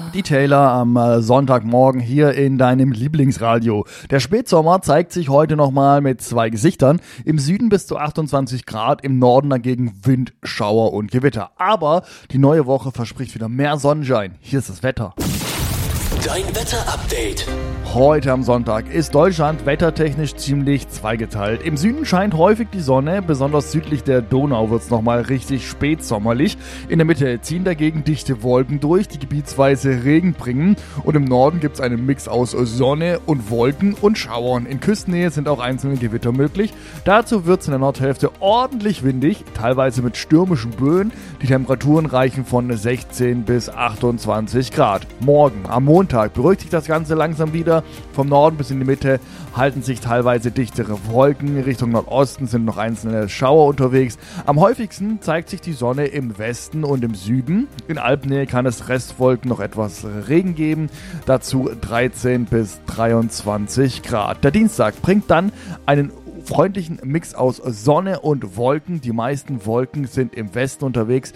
Die Taylor am Sonntagmorgen hier in deinem Lieblingsradio. Der Spätsommer zeigt sich heute nochmal mit 2 Gesichtern. Im Süden bis zu 28 Grad, im Norden dagegen Wind, Schauer und Gewitter. Aber die neue Woche verspricht wieder mehr Sonnenschein. Hier ist das Wetter. Dein Wetterupdate. Heute am Sonntag ist Deutschland wettertechnisch ziemlich zweigeteilt. Im Süden scheint häufig die Sonne, besonders südlich der Donau wird es nochmal richtig spätsommerlich. In der Mitte ziehen dagegen dichte Wolken durch, die gebietsweise Regen bringen. Und im Norden gibt es einen Mix aus Sonne und Wolken und Schauern. In Küstennähe sind auch einzelne Gewitter möglich. Dazu wird es in der Nordhälfte ordentlich windig, teilweise mit stürmischen Böen. Die Temperaturen reichen von 16 bis 28 Grad. Morgen, am Montag, beruhigt sich das Ganze langsam wieder. Vom Norden bis in die Mitte halten sich teilweise dichtere Wolken. Richtung Nordosten sind noch einzelne Schauer unterwegs. Am häufigsten zeigt sich die Sonne im Westen und im Süden. In Alpnähe kann es Restwolken noch etwas Regen geben. Dazu 13 bis 23 Grad. Der Dienstag bringt dann einen freundlichen Mix aus Sonne und Wolken. Die meisten Wolken sind im Westen unterwegs,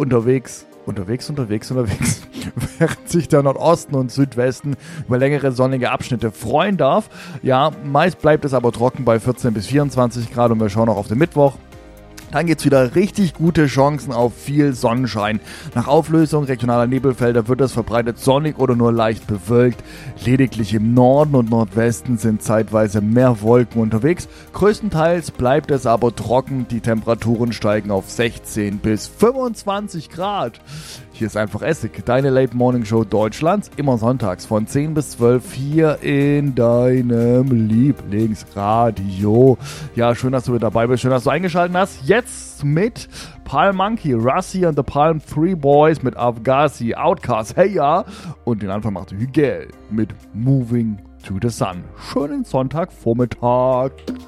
während sich der Nordosten und Südwesten über längere sonnige Abschnitte freuen darf. Ja, meist bleibt es aber trocken bei 14 bis 24 Grad und wir schauen auch auf den Mittwoch. Dann gibt es wieder richtig gute Chancen auf viel Sonnenschein. Nach Auflösung regionaler Nebelfelder wird es verbreitet sonnig oder nur leicht bewölkt. Lediglich im Norden und Nordwesten sind zeitweise mehr Wolken unterwegs. Größtenteils bleibt es aber trocken. Die Temperaturen steigen auf 16 bis 25 Grad. Hier ist einfach Essig, deine Late Morning Show Deutschlands, immer sonntags von 10 bis 12 hier in deinem Lieblingsradio. Ja, schön, dass du mit dabei bist, schön, dass du eingeschaltet hast. Jetzt mit Palm Monkey, Russi and the Palm 3 Boys mit Avgasi, Outcast, hey ja. Und den Anfang macht Hügel mit Moving to the Sun. Schönen Sonntagvormittag.